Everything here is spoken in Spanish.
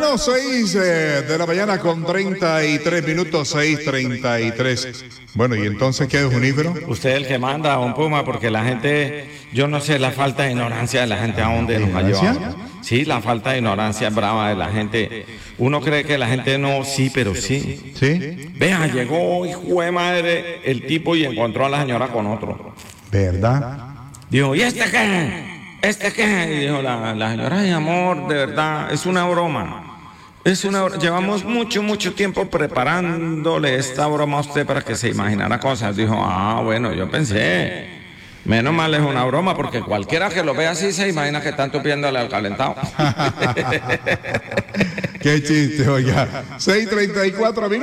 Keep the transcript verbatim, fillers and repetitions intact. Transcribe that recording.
Bueno, seis eh, de la mañana con treinta y tres minutos, seis treinta y tres. Bueno, ¿y entonces qué es un libro? Usted es el que manda, don Puma, porque la gente, yo no sé, la falta de ignorancia de la gente a dónde nos ha llevado. Sí, la falta de ignorancia brava de la gente. Uno cree que la gente no, sí, pero sí. ¿Sí? Vea, llegó, hijo de madre, el tipo y encontró a la señora con otro. ¿Verdad? Dijo, ¿y este qué? ¿Este qué? Y dijo la, la señora, ay, amor, de verdad, es una broma. Es una, llevamos mucho, mucho tiempo preparándole esta broma a usted para que se imaginara cosas. Dijo, ah, bueno, yo pensé, menos mal es una broma, porque cualquiera que lo vea así se imagina que están tupiéndole al calentado. Qué chiste, oiga. seis treinta y cuatro minutos.